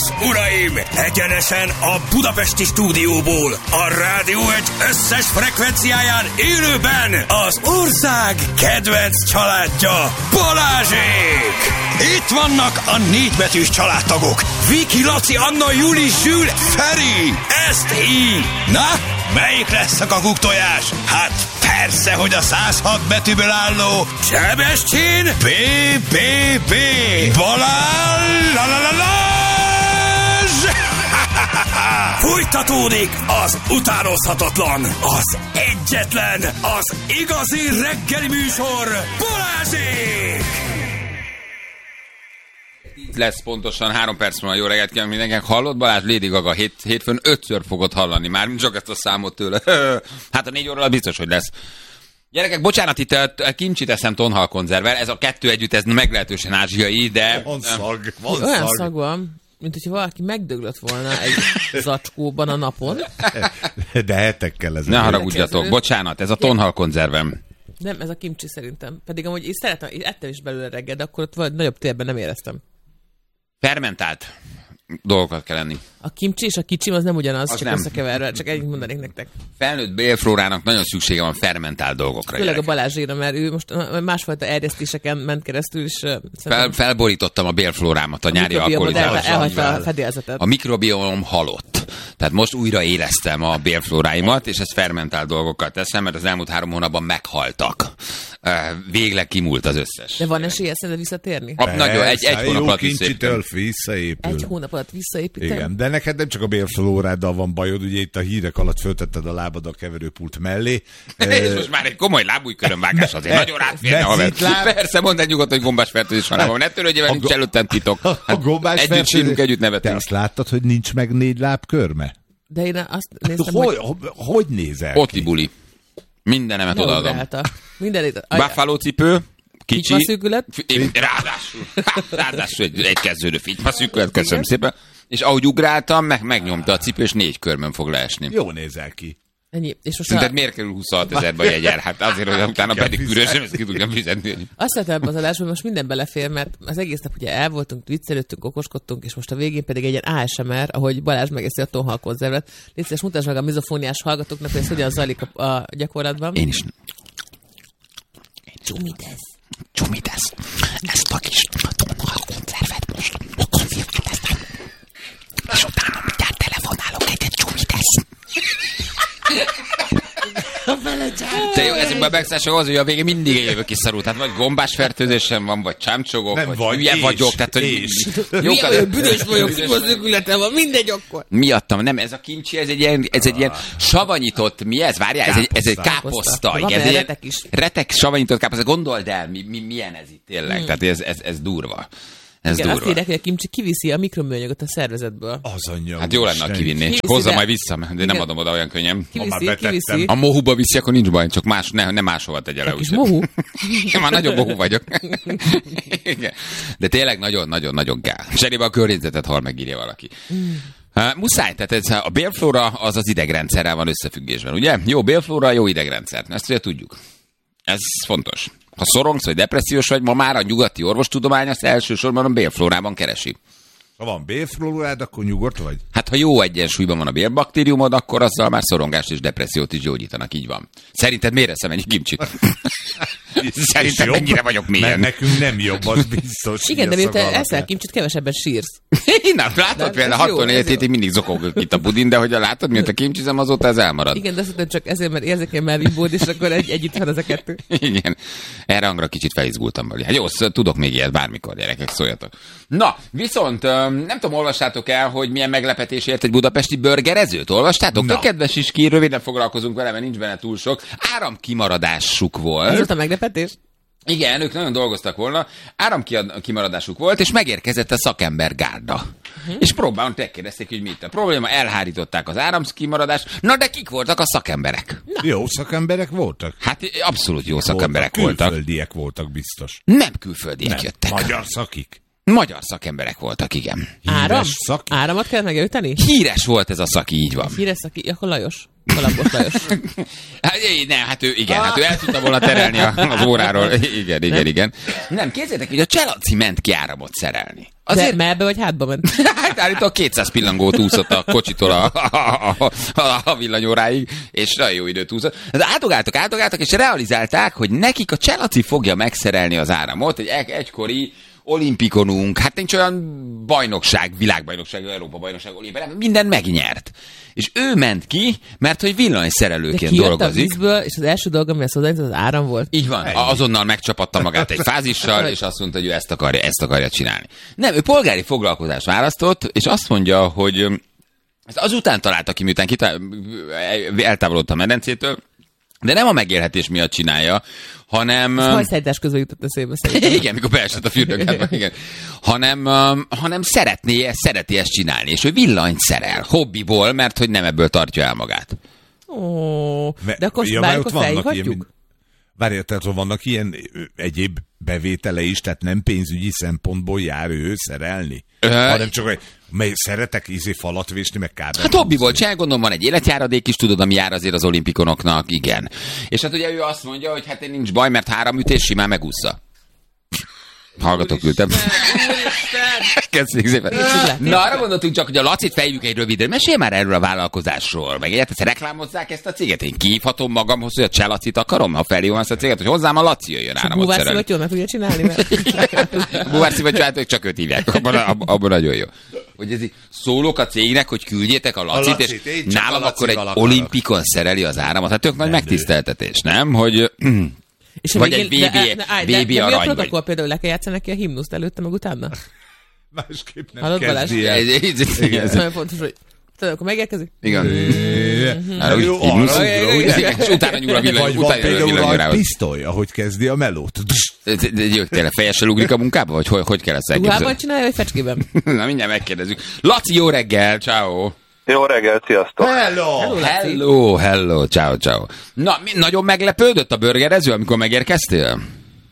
és uraim, egyenesen a budapesti stúdióból, a Rádió Egy összes frekvenciáján élőben az ország kedvenc családja, Balázsék! Itt vannak a 4 betűs családtagok, Viki, Laci, Anna, Juli, Zsül, Feri, ezt így. Na, melyik lesz a kakuktojás? Hát persze, hogy a 106 betűből álló Sebestyén B.B.B. Balázs! Fújtatódik az utánozhatatlan, az egyetlen, az igazi reggeli műsor, Balázsék! Lesz pontosan 3 perc múlva. Jó reggelt kívánok mindenkinek. Hallott Balázs? Lady Gaga hétfőn 5-ször fogod hallani már, csak ezt a számot tőle. Hát a 4 óra biztos, hogy lesz. Gyerekek, bocsánat, itt a kimcsit eszem tonhalkonzervvel. Ez a 2 együtt, ez meglehetősen ázsiai, de... Van szag. Olyan szag van, mint hogyha valaki megdöglött volna egy zacskóban a napon. De hetekkel ez. Ne haragudjatok, bocsánat, ez a tonhalkonzervem. Nem, ez a kimcsi szerintem. Pedig amúgy én szeretem, én ettem is belőle reggel, de akkor ott vagy nagyobb térben nem éreztem. Fermentált dolgokat kell enni. A kimcsi és a kicsim az nem ugyanaz, az csak nem. összekeverve, csak ennyit mondanék nektek. Felnőtt bélflórának nagyon szüksége van fermentált dolgokra. Főleg a Balázséra, mert ő most másfajta erjesztéseken ment keresztül, és Felborítottam a bélflórámat a nyári alkoholizálással. Elhagyta a fedélzetet. A mikrobiom halott. Tehát most újra éreztem a bélflóráimat, és ezt fermentált dolgokkal teszem, mert az elmúlt 3 hónapban meghaltak. Végleg kimúlt az összes. De van esélye szerinted visszatérni? Nagyon, egy hónap alatt visszaépül. Egy hónap alatt visszaépíteni? Igen, de neked nem csak a bélflóráddal van bajod, ugye itt a hírek alatt föltetted a lábad a keverőpult mellé. És most már egy komoly lábújkörömvágás azért nagyon rátférne, haver. Persze, mondd egy nyugodt, hogy gombásfertőzés van lábam. Ne törődjél velünk, nincs előttem titok. Együtt sírunk, együtt nevetünk. Te azt láttad, hogy nincs meg 4 lábkörme? De én azt néztem, hogy nézel Otli buli. Mindenemet odaadom. Buffalo cipő, kicsi. Figyfaszűkület. Ráadásul egy kezdődő figyfaszűkület, köszönöm szépen. És ahogy ugráltam, megnyomta a cipő, és 4 körmön fog leesni. Jó nézel ki. Ennyi. És most szerinted miért kerül 26 000-be a jegyár? Hát azért, hogy utána pedig ürösen, ezt ki tudjam fizetni. Azt szeretem az adásban, hogy most minden belefér, mert az egész nap ugye el voltunk, viccelődtünk, okoskodtunk, és most a végén pedig egy ilyen ASMR, ahogy Balázs megeszi a tonhalkonzervet. Légy szíves, mutasd meg a mizofóniás hallgatóknak, hogy ez hogyan zajlik a gyakorlatban. Én is. Csumidesz. Ezt a kis tonhalkonzervet most. És utána mindjárt telefonálok egyet, csumidesz. De jó, ezekben a megszállások az, hogy a végén mindig jövök ki szarul. Tehát vagy gombásfertőzésem van, vagy csámcsogok, vagy hülye vagyok. Tehát, hogy büdös vagyok, szüközőkületem van, mindegy akkor. Miattam, nem, ez a kimcsi, ez egy ilyen savanyított, mi ez? Várjál, ez egy káposzta. Ez egy retek is. Retek savanyított káposzta, gondold el, milyen ez itt tényleg. Tehát ez durva. Igen, azt írják, hogy a kimcsi kiviszi a mikroműanyagot a szervezetből. Az anyja. Hát jó lenne, ha kivinné. Csak hozzá majd vissza, de nem adom oda olyan könnyen. Kiviszi. A mohuba viszi, akkor nincs baj, csak nem máshova tegye le. És mohu? Én már nagyon mohu vagyok. De tényleg nagyon-nagyon gál. Cserébe a környezetet hal megírja valaki. Muszáj, tehát ez, a bélflóra az idegrendszerrel van összefüggésben, ugye? Jó bélflóra, jó idegrendszer. Ezt ugye tudjuk. Ez fontos. Ha szorongsz, vagy depressziós vagy, ma már a nyugati orvostudomány azt elsősorban a bélflórában keresi. Ha van bélflórád, akkor nyugodt vagy? Hát ha jó egyensúlyban van a bélbaktériumod, akkor azzal már szorongást és depressziót is gyógyítanak, így van. Szerinted miért eszem ennyi kimcsit? Szerinted mennyire vagyok mélyen? Mert nekünk nem jobb, az biztos. Igen, de miért te eszel kimcsit, kevesebben sírsz. Nem, látod például 64 hétig mindig zokogok itt a budin, de hogy látod, miért a kimcsizem, azóta ez elmarad. Igen, de azt csak ezért, mert érzékeny már vibbód, és akkor együtt van az a kettő. Igen, erre hangra kicsit felizgultam belé. Hát jó, tudok még ilyet bármikor, gyerekek, szóljatok. Na, viszont nem tudom, olvastátok el, hogy milyen meglepetés ért egy budapesti burgerezőt? Olvastátok? Tök kedves is ki, röviden foglalkozunk vele, mert nincs benne túl sok. Áramkimaradásuk volt. Ez volt a meglepetés? Igen, ők nagyon dolgoztak volna, áramkimaradásuk volt, és megérkezett a szakembergárda. És megkérdezték, hogy mit a probléma, elhárították az áramkimaradást, na de kik voltak a szakemberek? Na. Jó szakemberek voltak? Hát abszolút jó szakemberek voltak. Külföldiek voltak biztos. Nem külföldiek jöttek. Magyar szakik. Magyar szakemberek voltak, igen. Áram? szaki? Áramot kell megjavítani? Híres volt ez a szaki, így van. Híres szaki, akkor Lajos. Kalambos Lajos. Hát ő el tudta volna terelni az óráról. Igen. Nem, képzeljétek, hogy a Cselaci ment ki áramot szerelni. Azért... De melbe vagy hátba ment? Hát állítólag 200 pillangót úszott a kocsitól a villanyóráig, és nagyon jó időt úszott. De átogáltak, és realizálták, hogy nekik a Cselaci fogja megszerelni az áramot, egy egykori olimpikonunk, hát nincs olyan bajnokság, világbajnokság, Európa-bajnokság, olimpián, mindent megnyert. És ő ment ki, mert hogy villanyszerelőként dolgozik. A vízből, és az első dolga, amihez hozzájött, az áram volt. Így van, azonnal megcsapatta magát egy fázissal, és azt mondta, hogy ő ezt akarja csinálni. Nem, ő polgári foglalkozást választott, és azt mondja, hogy ezt azután találta ki, miután eltávolodott a medencétől, de nem a megélhetés miatt csinálja, hanem... Ez hajszállítás közben jutott eszébe szerintem. Igen, mikor beesett a fürdőkádba, igen. Hanem szereti ezt csinálni, és ő villanyt szerel, hobbiból, mert hogy nem ebből tartja el magát. Ó, de akkor bármikor felhívhatjuk? Várjál, tehát vannak ilyen egyéb bevétele is, tehát nem pénzügyi szempontból jár ő szerelni, hanem csak mely szeretek falat vésni, meg kábel. Hát hobbiból csinál, gondolom van egy életjáradék is, tudod, ami jár azért az olimpikonoknak, igen. És hát ugye ő azt mondja, hogy hát nincs baj, mert 3 ütés simán megúszza. Hallgatók ültem. Köszönjük szépen. Na, arra gondoltunk csak, hogy a Lacit fejjük egy rövidre. Mesélj már erről a vállalkozásról. Meg egyáltalán reklámozzák ezt a céget? Én kihívhatom magamhoz, hogy a Cselacit akarom, ha felhívom ezt a céget, hogy hozzám a Laci jöjjön áramot szerelni. Búvár Szivattyúr meg tudja csinálni? Búvár Szivattyúr, hát ők csak őt hívják. Abban nagyon jó. Hogy ez így szólok a cégnek, hogy küldjétek a Lacit, és nálam akkor egy olimpikon szereli az áramot. Hát tök nagy megtiszteltetés, nem? Hogy... És vagy egy VB arany. Mi a protokoll például le kell játszani neki a himnuszt előtte, meg utána? Másképp nem hallod, kezdi el. Ez nagyon fontos, hogy tudod, akkor megérkezik? Igen. És utána nyúl a villany. Vagy van például a pisztoly, ahogy kezdi a melót. Tényleg fejessel ugrik a munkába? Vagy hogy kell ezt elképzelni? Ruhában csinálja, vagy fecskében? Na, mindjárt megkérdezzük. Laci, jó reggel, ciao. Jó reggelt, sziasztok! Hello, ciao. Na, nagyon meglepődött a burgerező, amikor megérkeztél?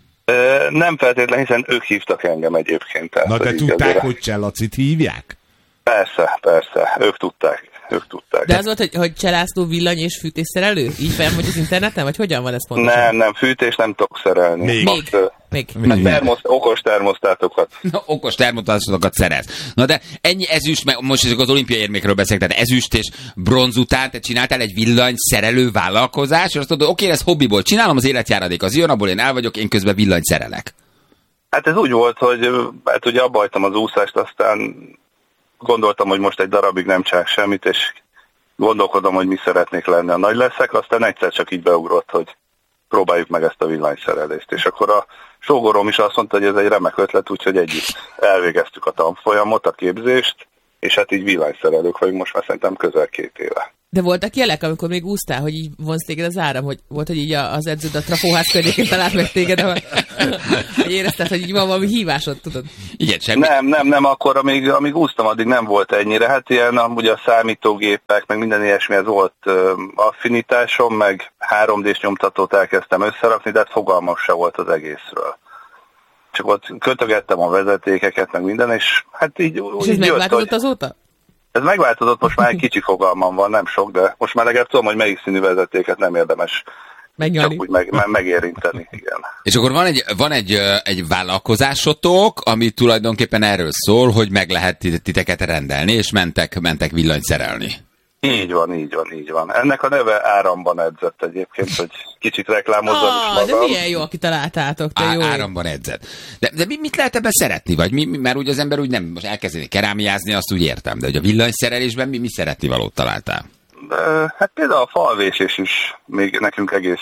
Nem feltétlenül, hiszen ők hívtak engem egyébként. Tehát, na, de tudták, hogy Cselacit hívják? Persze, ők tudták. De az volt, hogy Cselászló villany és fűtésszerelő? Így fel vagy az interneten, vagy hogyan van ez pontosan? Nem, fűtés nem tudok szerelni. Még. Okos termosztátokat. Okos termosztátokat szerez. Na de ennyi ezüst, most az olimpiai érmékről beszélek, tehát ezüst és bronz után te csináltál egy villanyszerelő vállalkozás, és azt mondod, oké, ez hobbiból csinálom, az életjáradék az jön, abból én el vagyok, én közben villanyszerelek. Hát ez úgy volt, hogy hát ugye abba hagytam az úszást, aztán gondoltam, hogy most egy darabig nem csinálok semmit, és gondolkodom, hogy mi szeretnék lenni, a nagy leszek, aztán egyszer csak így beugrott, hogy próbáljuk meg ezt a villanyszerelést. És akkor a sógorom is azt mondta, hogy ez egy remek ötlet, úgyhogy együtt elvégeztük a tanfolyamot, a képzést, és hát így villanyszerelők vagyunk most már szerintem közel 2 éve. De voltak jelek, amikor még úsztál, hogy így vonz téged az áram, hogy volt, hogy így az edződ a trafóház környékén talált meg téged, hogy érezted, hogy így van valami hívásod, tudod? Igen, semmi. Nem, akkor amíg úsztam, addig nem volt ennyire. Hát ilyen ugye a számítógépek, meg minden ilyesmihez volt affinitásom, meg 3D-s nyomtatót elkezdtem összerakni, de hát fogalmam se volt az egészről. Csak ott kötögettem a vezetékeket, meg minden, és hát így... És ez megváltozott azóta? Ez megváltozott, most már egy kicsi fogalmam van, nem sok, de most már legalább tudom, hogy melyik színű vezetéket nem érdemes megnyalni. Csak úgy megérinteni, igen. És akkor van egy vállalkozásotok, ami tulajdonképpen erről szól, hogy meg lehet titeket rendelni, és mentek villanyt szerelni. Így van. Ennek a neve Áramban edzett egyébként, hogy kicsit reklámozzam is magam. De milyen jó, aki találtátok, te jó. Áramban edzett. De mit lehet ebben szeretni? Vagy mert úgy az ember úgy nem most elkezdeni kerámiázni, azt úgy értem, de hogy a villanyszerelésben mi szeretni valót találtál? Hát például a falvésés is még nekünk egész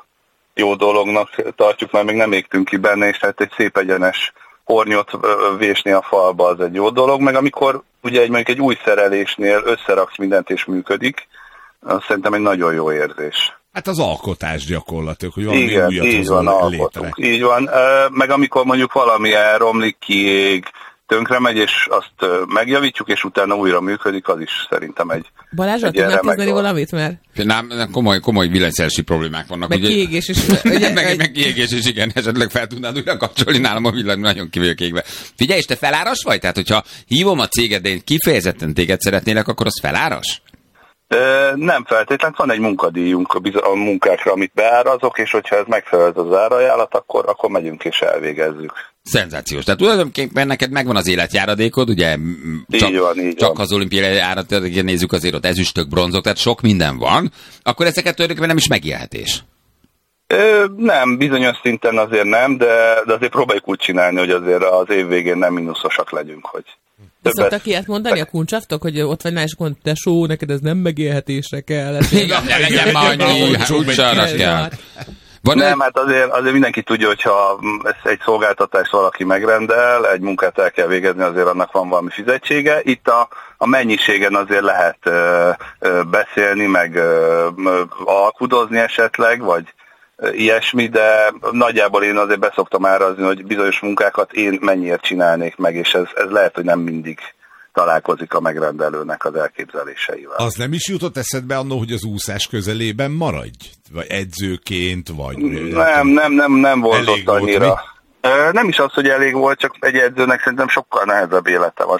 jó dolognak tartjuk, mert még nem égtünk ki benne, és hát egy szép egyenes hornyot vésni a falba az egy jó dolog, meg amikor ugye mondjuk egy új szerelésnél összeraksz mindent és működik, az szerintem egy nagyon jó érzés. Hát az alkotás gyakorlatilag, hogy valami újat így van, alkotunk. Így van, meg amikor mondjuk valami elromlik, kiég, tönkre megy, és azt megjavítjuk, és utána újra működik, az is szerintem egy Balázsra tudnál kezdeni valamit, mert... Nem, komoly villanyszerelési problémák vannak. Meg kiégés is. meg kiégés is, igen, esetleg fel tudnád újra kapcsolni, nálam a villany nagyon ki vagyok égve. Figyelj, és te feláras vagy? Tehát, hogyha hívom a céged, de én kifejezetten téged szeretnélek, akkor az feláras? Nem feltétlenül, van egy munkadíjunk a munkákra, amit beárazok, és hogyha ez megfelel az árajánlat, akkor megyünk és elvégezzük. Szenzációs. Tehát tulajdonképpen neked megvan az életjáradékod, ugye? Csak az olimpiai árat nézzük, azért ott ezüstök, bronzok, tehát sok minden van. Akkor ezeket tulajdonképpen nem is megélhetés. Nem, bizonyos szinten azért nem, de azért próbáljuk úgy csinálni, hogy azért az év végén nem mínuszosak legyünk, hogy... Szoktak ilyet mondani a kuncsaftok, hogy ott vagy és akkor tesó, neked ez nem megélhetésre kell. Igen, ne legyen már annyi, úgysára kell. Nem, hát azért mindenki tudja, hogyha egy szolgáltatást valaki megrendel, egy munkát el kell végezni, azért annak van valami fizetsége. Itt a mennyiségen azért lehet beszélni, meg alkudozni esetleg, vagy ilyesmi, de nagyjából én azért beszoktam árazni, hogy bizonyos munkákat én mennyiért csinálnék meg, és ez lehet, hogy nem mindig találkozik a megrendelőnek az elképzeléseivel. Az nem is jutott eszedbe annól, hogy az úszás közelében maradj? Vagy edzőként, vagy... Nem volt ott annyira. Nem is az, hogy elég volt, csak egy edzőnek szerintem sokkal nehezebb élete van,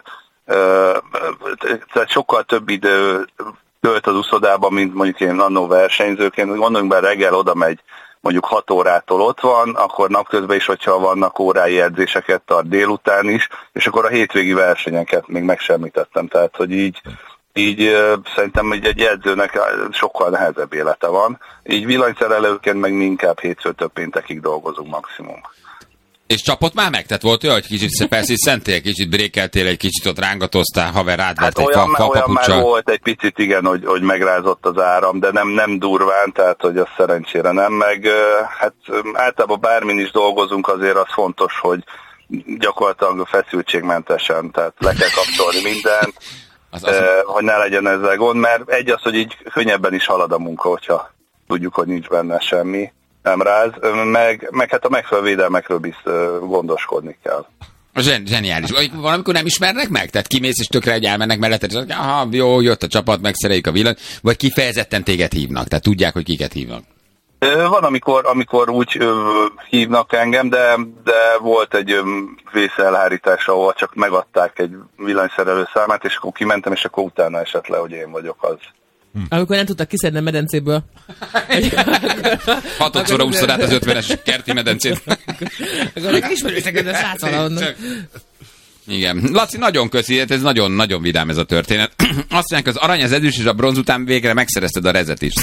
sokkal több idő tölt az úszodában, mint mondjuk én annó versenyzőként. Gondoljunk be, reggel oda megy, mondjuk 6 órától ott van, akkor napközben is, hogyha vannak órái edzéseket tart délután is, és akkor a hétvégi versenyeket még meg sem említettem. Tehát, hogy így szerintem egy edzőnek sokkal nehezebb élete van. Így villanyszerelőként meg mi inkább hétfőtől péntekig dolgozunk maximum. És csapott már meg? Tehát volt olyan, hogy kicsit persze szentél, kicsit brékeltél, egy kicsit ott rángatoztál, haver rádvert egy fapapuccsal. Olyan már volt egy picit, igen, hogy megrázott az áram, de nem durván, tehát hogy az szerencsére nem, meg hát általában bármin is dolgozunk, azért az fontos, hogy gyakorlatilag feszültségmentesen, tehát le kell kapcsolni mindent, hogy ne legyen ezzel gond, mert egy az, hogy így könnyebben is halad a munka, hogyha tudjuk, hogy nincs benne semmi. Nem ráz, meg hát a megfelelő védelmekről gondoskodni kell. Zseniális. Valamikor nem ismernek meg? Tehát kimész és tökre egy elmennek melletted, és aha, jó, jött a csapat, megszereljük a villany, vagy kifejezetten téged hívnak? Tehát tudják, hogy kiket hívnak? Van, amikor úgy hívnak engem, de volt egy vészelhárítás, ahol csak megadták egy villanyszerelő számát, és akkor kimentem, és akkor utána esett le, hogy én vagyok az. Amikor nem tudtak kiszedni a medencéből. 6-szor úszod át az 50-es kerti medencét. Akkor ismerősek a srác valahonnan. Igen. Laci, nagyon köszi, ez nagyon-nagyon vidám ez a történet. Azt mondják, az arany, az ezüst és a bronz után végre megszerezted a rezet is.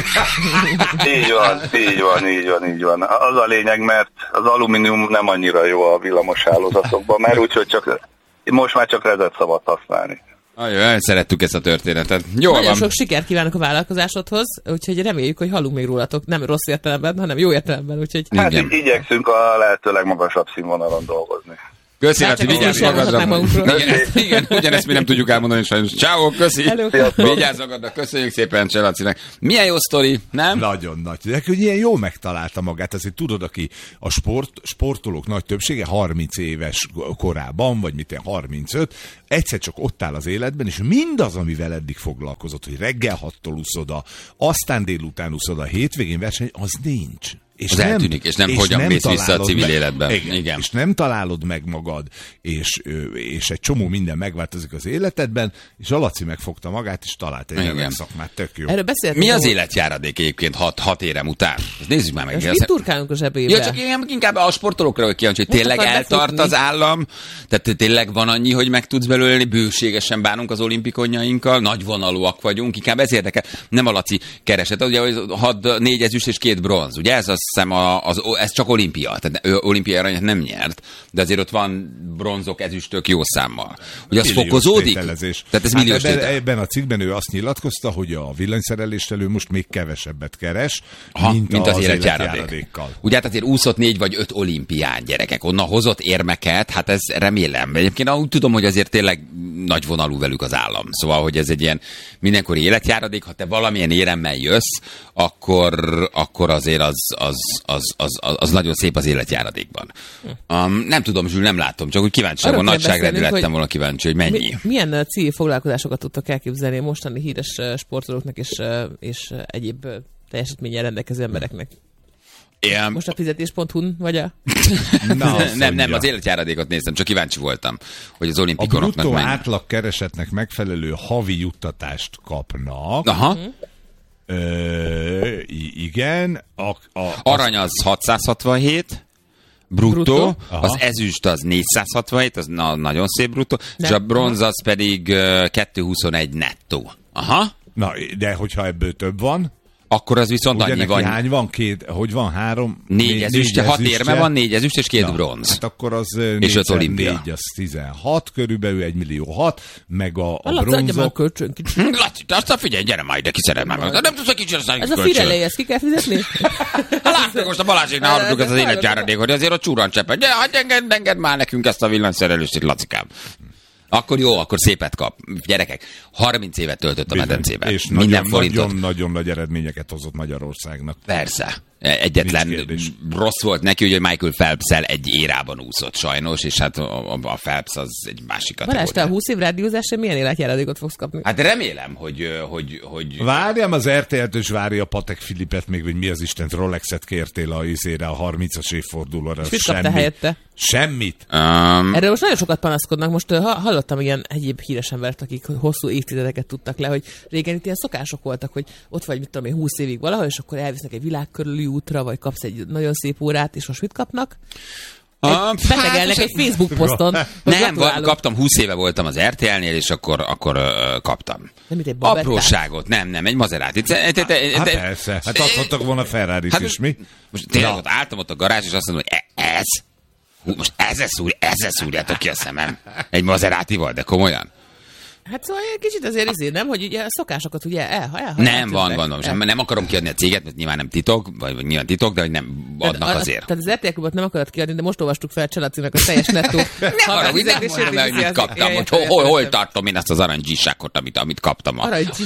Így van. Az a lényeg, mert az alumínium nem annyira jó a villamos hálózatokban, mert úgyhogy most már csak rezet szabad használni. Nagyon szerettük ezt a történetet. Jó, nagyon van. Sok sikert kívánok a vállalkozásodhoz, úgyhogy reméljük, hogy hallunk még rólatok, nem rossz értelemben, hanem jó értelemben. Úgyhogy... Hát igyekszünk a lehető legmagasabb színvonalon dolgozni. Köszi, Laci, vigyázz magadra. Igen, ugyanezt mi nem tudjuk elmondani sajnos. Ciao, köszi. Vigyázz magadra, köszönjük szépen Cseh Lacinak. Milyen jó sztori, nem? Nagyon nagy. De hogy ilyen jól megtalálta magát, azért tudod, aki a sportolók nagy többsége 30 éves korában, vagy 35, egyszer csak ott áll az életben, és mindaz, amivel eddig foglalkozott, hogy reggel 6-tól úszoda, aztán délután úszoda, hétvégén verseny, az nincs. És az eltűnik, és nem hogyan mész vissza a civil életben. Igen. És nem találod meg magad, és egy csomó minden megváltozik az életedben, és a Laci megfogta magát, és talált egy remek szakmát, tök jó. Mi az életjáradék egyébként 6 érem után? Ezt nézzük már meg. És mit turkálunk a zsebébe? Ja, csak inkább a sportolókra, hogy kíváncsi, hogy tényleg eltart az állam, tehát tényleg van annyi, hogy meg tudsz belőle, bőségesen bánunk az olimpikonjainkkal, nagyvonalúak vagyunk, inkább ez érdekel. Nem a Laci keresett, ugye 4 ezüst és 2 bronz, ugye ez hiszem ez csak olimpia, tehát olimpiai aranyat nem nyert, de azért ott van bronzok, ezüstök jó számmal. Hogy az fokozódik? Tehát ez milliós ebben a cikkben ő azt nyilatkozta, hogy a villanyszereléstel ő most még kevesebbet keres, mint az életjáradékkal. Ugye hát azért úszott 4 vagy 5 olimpián, gyerekek, onnan hozott érmeket, hát ez remélem. Egyébként úgy tudom, hogy azért tényleg nagyvonalú velük az állam. Szóval, hogy ez egy ilyen mindenkori életjáradék, ha te valamilyen éremmel jössz, akkor azért az nagyon szép az életjáradékban. Nem tudom, Zsül, nem látom, csak úgy kíváncsiságban, nagyságrendű lettem volna kíváncsi, hogy mennyi. Milyen civil foglalkozásokat tudtak elképzelni mostani híres sportolóknak és egyéb teljesítménnyel rendelkező embereknek? Most a fizetés.hu-n vagy a... Nem, az életjáradékot néztem, csak kíváncsi voltam, hogy az A olimpikonoknak bruttó mennyi. átlagkeresetnek megfelelő havi juttatást kapnak. Aha. Igen. Arany az 667, bruttó. Bruttó. Az ezüst az 467, az nagyon szép bruttó, és a bronz az pedig 221 nettó. Aha. Na, de hogyha ebből több van, Akkor az viszont ugye annyi neki van. hány van? Hogy van? 3? 4 ezüstje, 6 érme van, 4 ezüst és 2 bronz. Hát akkor az És 5 olimpia. 4, az 16 körülbelül, 1,6 millió, meg a Laci, adja már a bronzok. kölcsön kicsit. Laci, aztán figyelj, gyere már ide, kiszerem már. Nem tudsz egy kicsit, aztán Ez a Firelei, ezt ki kell fizetni? Látjuk most a Balázséknál hallottuk ezt az életjáradékot, hogy azért ott csúran cseppet. Gyere, hagyj engedd már nekünk ezt a villanyszerelést itt, Lacikám. Akkor jó, akkor szépet kap. Gyerekek, 30 évet töltött a medencében. És Minden forintot. nagyon nagy eredményeket hozott Magyarországnak. Persze. Egyetlen Nincs kérdés. rossz volt neki, hogy Michael Phelps-el egy érában úszott sajnos, és hát a Phelps az egy másik Balázs, te a kategória. 20 év rádiózásra milyen életjáradékot fogsz kapni? Hát remélem, hogy Várjam az RTL-től, és várja a Patek Filipet még, hogy mi az Istent Rolexet kértél a 30-as évfordulóra. És mit kaptál helyette? Semmit. Erről most nagyon sokat panaszkodnak. Most hallottam ilyen egyéb híres embert, akik hosszú évtizedeket tudtak le, hogy régen itt ilyen szokások voltak, hogy ott vagy, mit tudom én, 20 évig valahol, és akkor elvisznek egy világkörüli útra, vagy kapsz egy nagyon szép órát, és most mit kapnak? Betegelnek egy Facebook poszton. nem, kaptam, 20 éve voltam az RTL-nél, és akkor kaptam. Nem, mint egy babettát? Apróságot, nem, egy Maserati. Hát persze, hát adhattak volna Ferrarit Hát is, mi? Most tényleg ott álltam ott a garázs, és azt mondom, hogy most ezzel szúrjátok ki a szemem. Egy Maseratival, de komolyan. Hát szóval egy kicsit azért nem, hogy ugye a szokásokat ugye Nem, van. Nem akarom kiadni a céget, mert nyilván nem titok, vagy nyilván titok, de hogy nem adnak azért. Tehát az RTL Klubot nem akarod kiadni, de most olvastuk fel Csalacinak a teljes nettó. Nem mondom, hogy mit kaptam, hogy hol tartom én ezt az aranygzsákot, amit kaptam.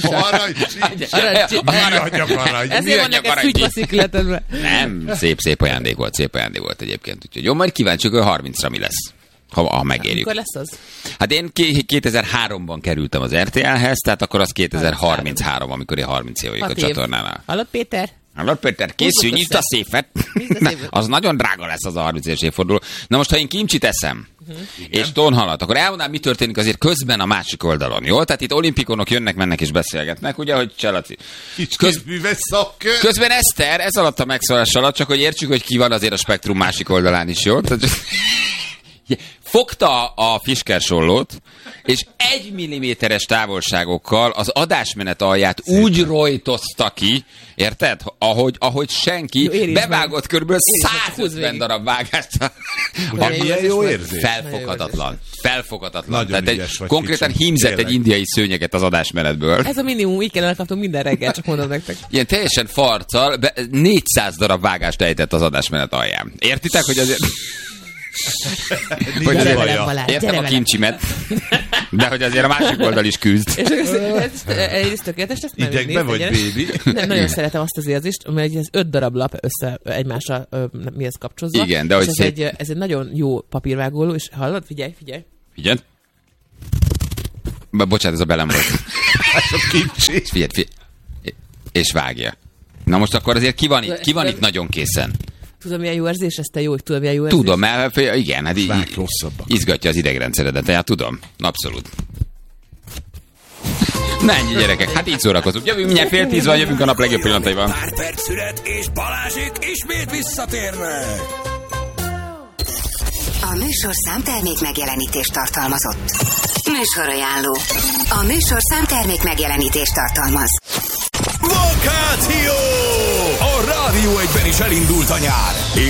Ezért van neked fügyfaszikletedben. Nem, szép ajándék volt egyébként. Úgyhogy jó, majd kíváncsiak, hogy 30-ra mi lesz. Ha megérjük. Mikor lesz az? Hát én 2003-ban kerültem az RTL-hez, tehát akkor az 2033, amikor én 30 év vagyok a csatornánál. Hallod, Péter? Hallod, Péter, készülj, nyisd a széfet. Az nagyon drága lesz az a 30 éves évforduló. Na most, ha én kimcsit eszem, és tonhalat, akkor elmondanám, mi történik azért közben a másik oldalon, jó? Tehát itt olimpikonok jönnek, mennek és beszélgetnek, ugye, hogy Cselaci. Közben Eszter, ez alatt a megszólás alatt, csak hogy értsük, hogy ki van azért a spektrum másik oldalán is, jó? Fogta a fiskersollót, és 1 milliméteres távolságokkal az adásmenet alját úgy rojtozta ki, érted? Ahogy senki, jó, bevágott kb. 150 darab vágást. Milyen jó érzés. Felfoghatatlan. Nagyon Tehát ügyes vagy, konkrétan kicsim. hímzett egy Tényleg. indiai szőnyeget az adásmenetből. Ez a minimum, így kellene kaptunk minden reggel, csak mondom nektek. Ilyen teljesen farccal 400 darab vágást ejtett az adásmenet alján. Értitek, hogy azért... hogy Gyere azért velem, Balázs, értem gyere a velem. kincsimet, de hogy azért a másik oldal is küzd. És ez tökéletes, ezt nem Idegben vagy, baby? Nem, nagyon szeretem azt az érzést, mert ez 5 darab lap össze egymásra mihez kapcsolódva. Igen, de hogy ez egy nagyon jó papírvágóló, és hallod? Figyelj. Figyelj. Bocsánat, ez a belem volt. Kicsi. Figyelj. És vágja. Na most akkor azért ki van itt nagyon készen? Tudom, milyen jó érzés, ezt te tudom, milyen jó érzés. Tudom, mert igen, hát Vág rosszabbak. izgatja az idegrendszeredet, hát tudom, abszolút. Na ennyi, gyerekek, hát így szórakozunk. Jövünk, mindjárt 9:30 van, jövünk a nap legjobb pillanataiban. Pár perc szünet, és Balázsék ismét visszatérnek. A műsorszám termék megjelenítést tartalmazott. Műsorajánló. A műsorszám termék megjelenítést tartalmaz. Vakáció! A Rádió 1-ben is elindult a nyár.